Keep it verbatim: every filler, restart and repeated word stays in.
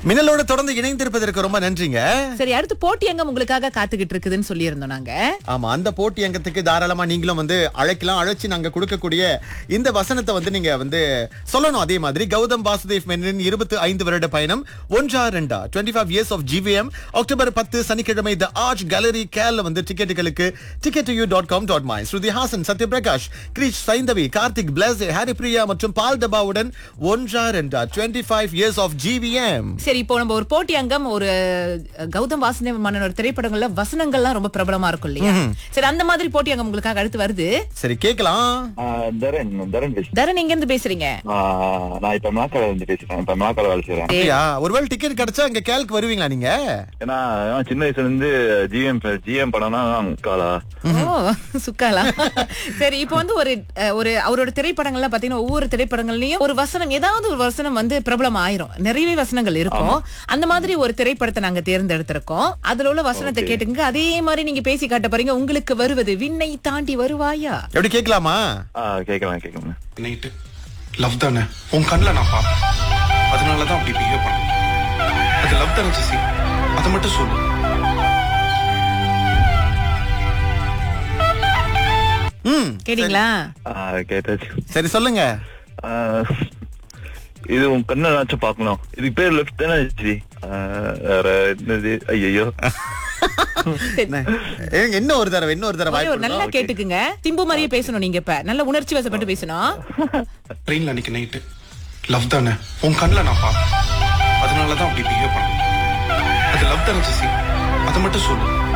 மின்னலோட தொடர்ந்து இணைந்திருப்பதற்கு ரொம்ப நன்றிங்க. சரி, அடுத்து போட்டி அங்கம் உங்களுக்காக காத்துக்கிட்டு இருக்குதுன்னு சொல்லி இருந்தோம் நாங்க. ஆமா, அந்த போட்டி அங்கத்துக்கு தாராளமா நீங்களும் வந்து அழைக்கலாம். அழைச்சு நாங்க கொடுக்கக்கூடிய இந்த வசனத்தை வந்து நீங்க வந்து சொல்லணும். அதே மாதிரி கௌதம் வாசுதேவ் மேனனின் இருபத்தி ஐந்து வருட பயணம் ஒன்றா ரெண்டா twenty five years of GVM October பத்து சனிக்கிழமை த ஆர்ச் கேலரி கேல்ல வந்து டிக்கெட்டுகளுக்கு ticket you dot com dot my Shruti Haasan, Sathyaprakash, Girish, Saindhavi, Karthik, plus, Harry Priya மற்றும் பால் டபாவுடன் ஒன்றா ரெண்டா twenty five years of GVM. சரி, இப்போ நம்ம ஒரு போட்டி அங்கம், ஒரு கௌதம் வாசுதேவ் மேனன் ஒரு திரைப்படங்கள்ல வசனங்கள்லாம் ரொம்ப பிரபலமா இருக்கும் இல்லையா? சரி, அந்த மாதிரி போட்டி அங்கம் உங்களுக்காக அடுத்து வருது. சரி, கேக்கலாம். தரன் தரன் பேசுறேன். தரன் எங்க இருந்து பேசுறீங்க? நான் இப்ப மலாக்கால இருந்து பேசுறேன். இப்ப மலாக்கால வேலை செய்யறேன். அப்படியா? ஒருவேளை டிக்கெட் கிடைச்சா அங்க கேலுக்கு வருவீங்களா நீங்க? ஏன்னா சின்ன வயசுல இருந்து ஜிஎம் ஜிஎம் படம்னா காலா. ஓ, சுக்காலா. சரி, இப்போ வந்து ஒரு ஒரு அவரோட திரைப்படங்கள்ல பாத்தீங்கன்னா ஒவ்வொரு திரைப்படங்கள்லயும் ஒரு வசனம், ஏதாவது ஒரு வசனம் வந்து பிரபலம் ஆயிரும். நிறையவே வசனங்கள் இருக்கும். அந்த மாதிரி ஒரு திரைப்படத்தை நாங்க தேர்ந்தெடுத்திருக்கோம். அதுல உள்ள வசனத்தை கேட்டுங்க. அதே மாதிரி நீங்க பேசி காட்ட போறீங்க. உங்களுக்கு வருவது விண்ணை தாண்டி வருவாயா? எப்படி கேட்கலாமா? கேட்கலாம் கேட்கலாம். நைட்டு லவ் தானே உன் கண்ணுல நான் பார்த்தேன், அதனாலதான் அப்படி பிஹேவ் பண்ணேன். அது லவ் தானே ஜெசி, அதை மட்டும் சொல்லு. ம், கேட்டீங்களா? கேட்டாச்சு. சரி, சொல்லுங்க. இது உன் கண்ணை நாச்சும் பாக்கணும். இதுக்கு பேர் லெஃப்ட் தானே ஜி? வேற என்னது? ஐயோ, என்ன ஒரு தடவை இன்னொரு தடவை ஒரு நல்லா கேட்டுக்குங்க. திம்பு மாதிரியே பேசணும். நீங்க இப்ப நல்ல உணர்ச்சி வசப்பட்டு பேசணும். ட்ரெயின்ல அன்னைக்கு நைட்டு லவ் தானே உன் கண்ணுல நான் பார்த்தேன், அதனாலதான் அப்படி பிஹேவ் பண்ணேன். அது லவ் தானே ஜெசி, அதை மட்டும் சொல்லு.